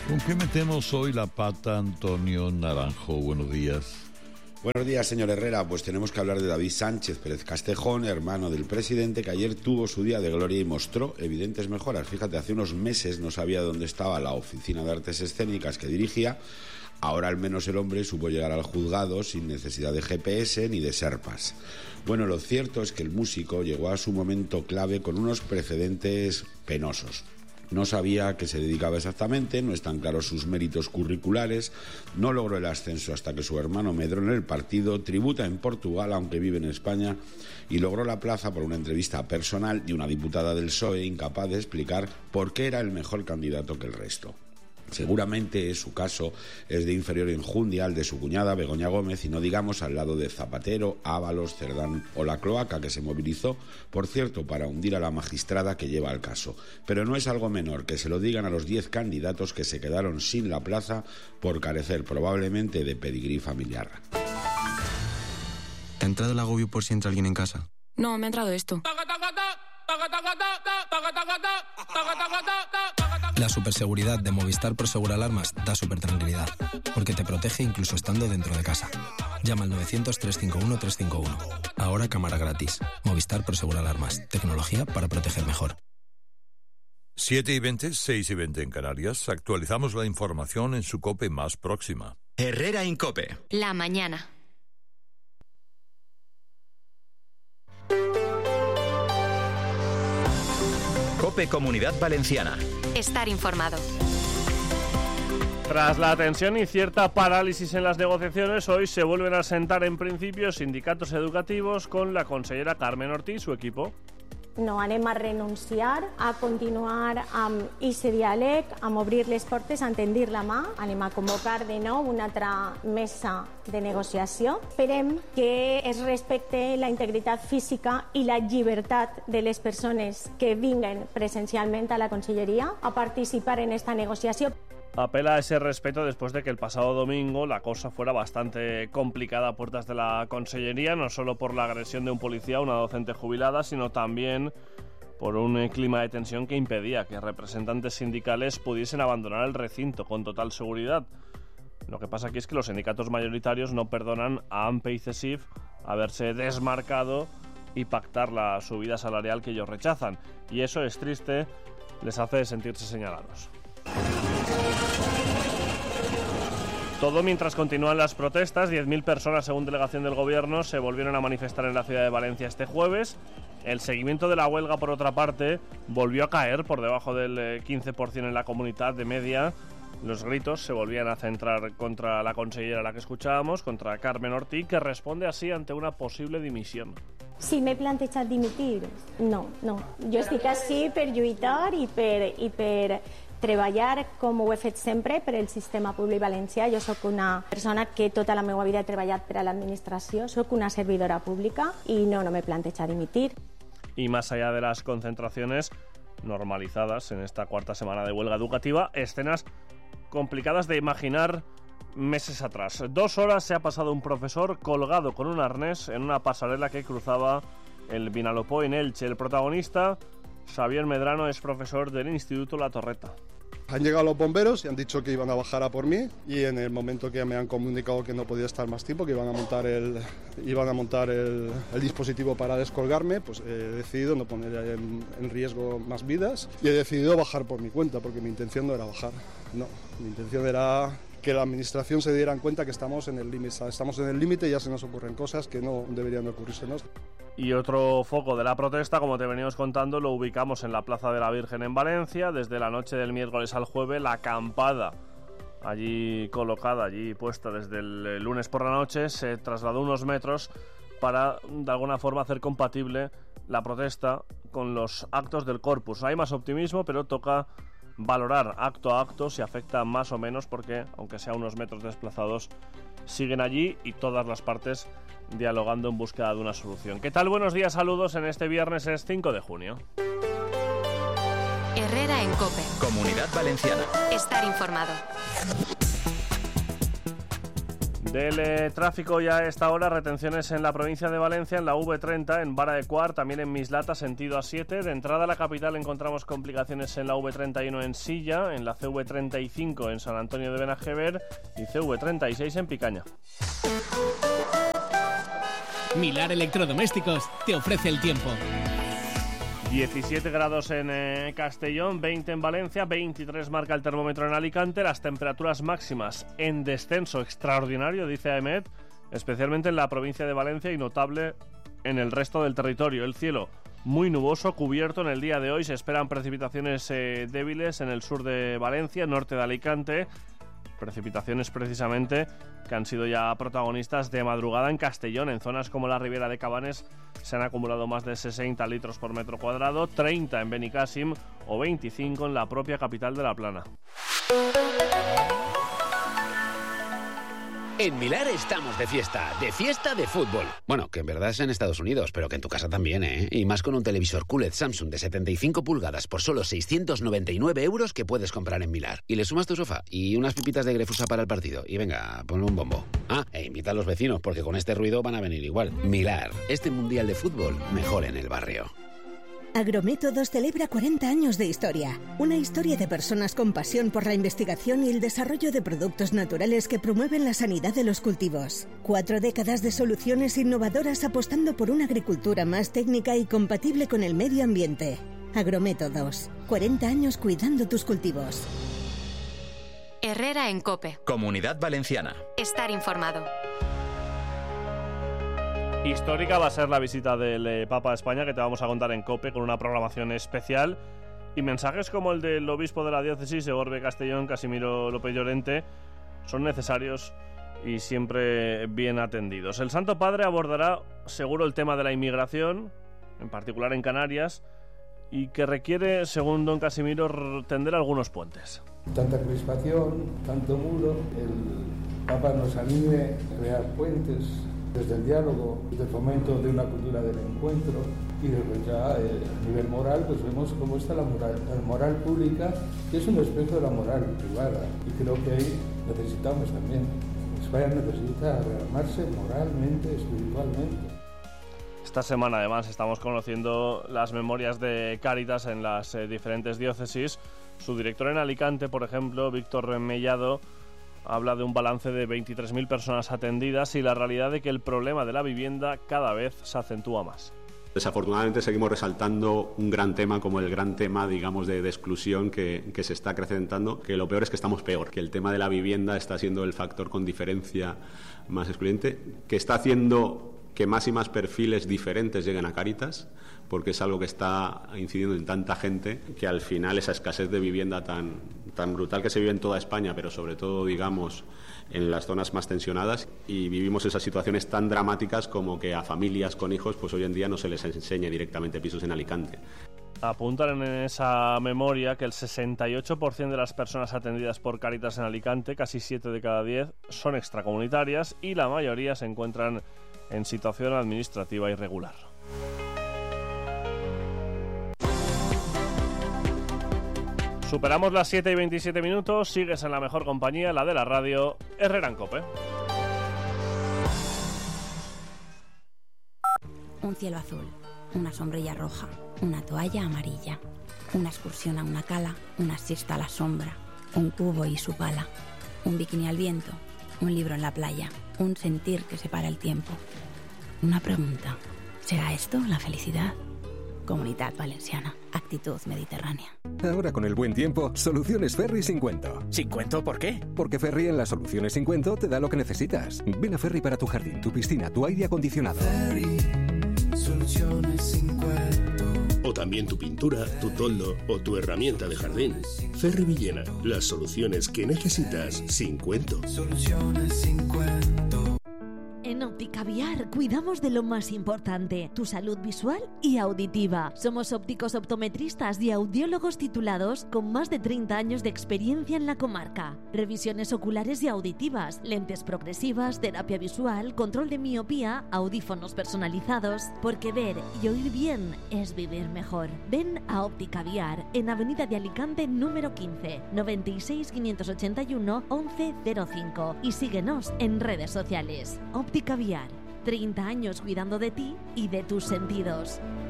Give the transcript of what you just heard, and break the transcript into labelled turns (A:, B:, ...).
A: ¿Con qué metemos hoy la pata, Antonio Naranjo? Buenos días.
B: Buenos días, señor Herrera. Pues tenemos que hablar de David Sánchez Pérez Castejón, hermano del presidente, que ayer tuvo su día de gloria y mostró evidentes mejoras. Fíjate, hace unos meses no sabía dónde estaba la oficina de artes escénicas que dirigía. Ahora al menos el hombre supo llegar al juzgado sin necesidad de GPS ni de serpas. Bueno, lo cierto es que el músico llegó a su momento clave con unos precedentes penosos. No sabía a qué se dedicaba exactamente, no están claros sus méritos curriculares, no logró el ascenso hasta que su hermano medró en el partido, tributa en Portugal aunque vive en España y logró la plaza por una entrevista personal de una diputada del PSOE incapaz de explicar por qué era el mejor candidato que el resto. Seguramente su caso es de inferior enjundia al de su cuñada Begoña Gómez y no digamos al lado de Zapatero, Ábalos, Cerdán o la Cloaca, que se movilizó, por cierto, para hundir a la magistrada que lleva el caso. Pero no es algo menor que se lo digan a los 10 candidatos que se quedaron sin la plaza por carecer probablemente de pedigrí familiar.
C: ¿Te ha entrado el agobio por si entra alguien en casa?
D: No, me ha entrado esto.
C: La superseguridad de Movistar Prosegur Alarmas da supertranquilidad, porque te protege incluso estando dentro de casa. Llama al 900-351-351. Ahora cámara gratis. Movistar Prosegur Alarmas. Tecnología para proteger mejor.
A: 7:20, 6:20 en Canarias. Actualizamos la información en su COPE más próxima.
E: Herrera en COPE.
F: La mañana.
E: COPE Comunidad Valenciana.
F: Estar informado.
G: Tras la tensión y cierta parálisis en las negociaciones, hoy se vuelven a sentar en principio sindicatos educativos con la consellera Carmen Ortí y su equipo.
H: No anem a renunciar a continuar amb aquest diàleg, a obrir les portes, a tendir la mà. Anem a convocar de nou una altra mesa de negociació. Esperem que es respecte la integritat física i la llibertat de les persones que vinguen presencialment a la Conselleria a participar en esta negociació.
G: Apela a ese respeto después de que el pasado domingo la cosa fuera bastante complicada a puertas de la Consellería, no solo por la agresión de un policía a una docente jubilada, sino también por un clima de tensión que impedía que representantes sindicales pudiesen abandonar el recinto con total seguridad. Lo que pasa aquí es que los sindicatos mayoritarios no perdonan a AMPE y CESIF haberse desmarcado y pactar la subida salarial que ellos rechazan. Y eso es triste, les hace sentirse señalados. Todo mientras continúan las protestas. 10.000 personas, según delegación del gobierno, se volvieron a manifestar en la ciudad de Valencia este jueves. El seguimiento de la huelga, por otra parte, volvió a caer por debajo del 15% en la comunidad de media. Los gritos se volvían a centrar contra la consellera a la que escuchábamos, contra Carmen Ortí, que responde así ante una posible dimisión.
H: Si m'he plantejat dimitir? No. Jo estic així per lluitar i per treballar com ho he fet sempre per el sistema públic valencià. Jo sóc una persona que tota la meva vida he treballat per a l'administració, sóc una servidora pública i no m'he plantejat dimitir.
G: Y más allá de las concentraciones normalizadas en esta cuarta semana de huelga educativa, escenas complicadas de imaginar meses atrás. 2 horas se ha pasado un profesor colgado con un arnés en una pasarela que cruzaba el Vinalopó en Elche. El protagonista, Xavier Medrano, es profesor del Instituto La Torreta.
I: Han llegado los bomberos y han dicho que iban a bajar a por mí, y en el momento que me han comunicado que no podía estar más tiempo, que iban a montar el dispositivo para descolgarme, pues he decidido no poner en riesgo más vidas y he decidido bajar por mi cuenta, porque mi intención no era bajar. No, mi intención era que la administración se diera cuenta que estamos en el límite y ya se nos ocurren cosas que no deberían de ocurrirsenos.
G: Y otro foco de la protesta, como te venimos contando, lo ubicamos en la Plaza de la Virgen en Valencia. Desde la noche del miércoles al jueves, la acampada allí colocada, allí puesta desde el lunes por la noche, se trasladó unos metros para de alguna forma hacer compatible la protesta con los actos del Corpus. Hay más optimismo, pero toca valorar acto a acto si afecta más o menos, porque aunque sea unos metros desplazados, siguen allí y todas las partes dialogando en búsqueda de una solución. ¿Qué tal? Buenos días, saludos. En este viernes es 5 de junio.
F: Herrera en COPE.
E: Comunidad Valenciana.
F: Estar informado.
G: Del tráfico ya a esta hora, retenciones en la provincia de Valencia, en la V30, en Vara de Quart, también en Mislata, sentido A7. De entrada a la capital encontramos complicaciones en la V31 en Silla, en la CV35 en San Antonio de Benajever y CV36 en Picaña.
D: Milar Electrodomésticos te ofrece el tiempo.
G: 17 grados en Castellón, 20 en Valencia, 23 marca el termómetro en Alicante. Las temperaturas máximas en descenso extraordinario, dice AEMET, especialmente en la provincia de Valencia y notable en el resto del territorio. El cielo muy nuboso, cubierto en el día de hoy. Se esperan precipitaciones débiles en el sur de Valencia, norte de Alicante. Precipitaciones precisamente que han sido ya protagonistas de madrugada en Castellón. En zonas como la Ribera de Cabanes se han acumulado más de 60 litros por metro cuadrado, 30 en Benicàssim o 25 en la propia capital de La Plana.
J: En Milar estamos de fiesta de fútbol. Bueno, que en verdad es en Estados Unidos, pero que en tu casa también, ¿eh? Y más con un televisor QLED Samsung de 75 pulgadas por solo 699 euros que puedes comprar en Milar. Y le sumas tu sofá y unas pipitas de Grefusa para el partido. Y venga, ponle un bombo. Ah, e invita a los vecinos, porque con este ruido van a venir igual. Milar, este mundial de fútbol mejor en el barrio.
K: Agrométodos celebra 40 años de historia. Una historia de personas con pasión por la investigación y el desarrollo de productos naturales que promueven la sanidad de los cultivos. 4 décadas de soluciones innovadoras apostando por una agricultura más técnica y compatible con el medio ambiente. Agrométodos. 40 años cuidando tus cultivos.
F: Herrera en COPE.
E: Comunidad Valenciana.
F: Estar informado.
G: Histórica va a ser la visita del Papa a España, que te vamos a contar en COPE con una programación especial, y mensajes como el del obispo de la diócesis de Orbe Castellón, Casimiro López Llorente, son necesarios y siempre bien atendidos. El Santo Padre abordará seguro el tema de la inmigración, en particular en Canarias, y que requiere, según don Casimiro, tender algunos puentes.
L: Tanta crispación, tanto muro, el Papa nos anime a crear puentes desde el diálogo, desde el fomento de una cultura del encuentro, y después ya a nivel moral pues vemos cómo está la moral pública, que es un espejo de la moral privada, y creo que ahí necesitamos también. España necesita rearmarse moralmente, espiritualmente.
G: Esta semana además estamos conociendo las memorias de Cáritas en las diferentes diócesis. Su director en Alicante, por ejemplo, Víctor Mellado, habla de un balance de 23.000 personas atendidas y la realidad de que el problema de la vivienda cada vez se acentúa más.
M: Desafortunadamente seguimos resaltando un gran tema como el gran tema, digamos, de exclusión que se está acrecentando, que lo peor es que estamos peor, que el tema de la vivienda está siendo el factor con diferencia más excluyente, que está haciendo que más y más perfiles diferentes lleguen a Cáritas, porque es algo que está incidiendo en tanta gente que al final esa escasez de vivienda tan brutal que se vive en toda España, pero sobre todo, digamos, en las zonas más tensionadas, y vivimos esas situaciones tan dramáticas como que a familias con hijos pues hoy en día no se les enseña directamente pisos en Alicante.
G: Apuntan en esa memoria que el 68% de las personas atendidas por Cáritas en Alicante, casi 7 de cada 10, son extracomunitarias y la mayoría se encuentran en situación administrativa irregular. Superamos las 7 y 27 minutos, sigues en la mejor compañía, la de la radio, Herrera en COPE.
N: Un cielo azul, una sombrilla roja, una toalla amarilla, una excursión a una cala, una siesta a la sombra, un cubo y su pala, un bikini al viento, un libro en la playa, un sentir que separa el tiempo. Una pregunta, ¿será esto la felicidad? Comunidad Valenciana, actitud mediterránea.
O: Ahora con el buen tiempo, Soluciones Ferri sin cuento.
E: ¿Sin cuento por qué?
O: Porque Ferri en las Soluciones sin cuento te da lo que necesitas. Ven a Ferri para tu jardín, tu piscina, tu aire acondicionado.
P: Ferri, Soluciones sin cuento.
Q: O también tu pintura, tu toldo o tu herramienta de jardín. Ferri Villena, las soluciones que necesitas sin cuento.
P: Soluciones sin cuento.
R: En Óptica Óptica Viar cuidamos de lo más importante, tu salud visual y auditiva. Somos ópticos optometristas y audiólogos titulados con más de 30 años de experiencia en la comarca. Revisiones oculares y auditivas, lentes progresivas, terapia visual, control de miopía, audífonos personalizados, porque ver y oír bien es vivir mejor. Ven a Óptica Viar en Avenida de Alicante número 15, 96 581 1105 y síguenos en redes sociales. Óptica Viar, 30 años cuidando de ti y de tus sentidos.